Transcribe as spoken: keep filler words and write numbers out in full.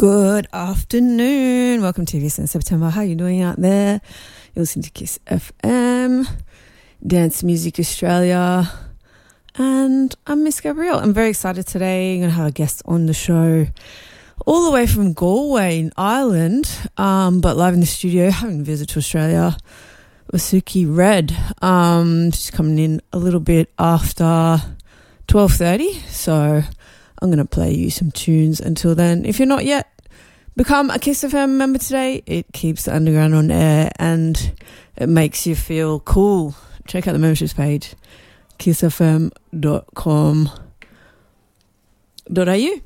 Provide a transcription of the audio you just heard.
Good afternoon. Welcome to Kiss in September. How are you doing out there? You're listening to Kiss F M, Dance Music Australia, and I'm Miss Gabrielle. I'm very excited today. I'm going to have a guest on the show all the way from Galway in Ireland, um, but live in the studio, having a visit to Australia. Wasuki Red. Um, she's coming in a little bit after twelve thirty, so I'm going to play you some tunes until then. If you're not yet, become a Kiss F M member today. It keeps the underground on air and it makes you feel cool. Check out the memberships page, kiss f m dot com dot a u.